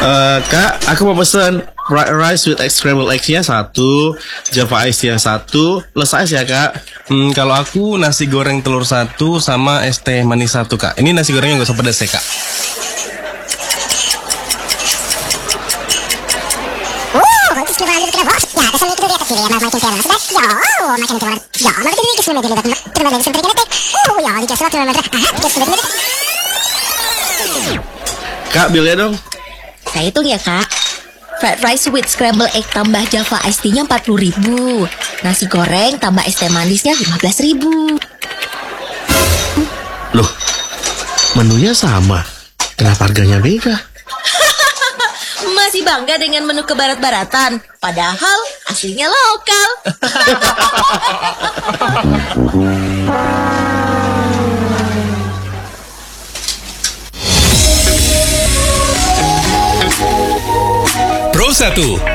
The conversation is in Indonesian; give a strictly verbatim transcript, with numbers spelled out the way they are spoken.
Eh, Kak, aku mau pesen fried rice with egg scrambled eggs-nya satu, Java Ice yang satu, plus ice ya Kak. Hmm, kalau aku nasi goreng telur satu sama es teh manis satu kak. Ini nasi gorengnya nggak usah pedas ya kak. Oh, bagus nih banget kita bos. Ya, kesan itu dia kecil ya, makin keren. Sudah, ya, oh, makin keren. Ya, makin ini kesan dia lihat. Terima kasih terima kasih. Oh, ya, di kesan terima kasih. Ah, kesan dia. Kak, bilnya dong. Saya hitung ya kak. Fried rice with scrambled egg tambah Java Iced Tea-nya empat puluh ribu. Nasi goreng tambah es teh manisnya lima belas ribu. Loh, menunya sama. Kenapa harganya beda? Masih bangga dengan menu kebarat-baratan. Padahal aslinya lokal. Pro satu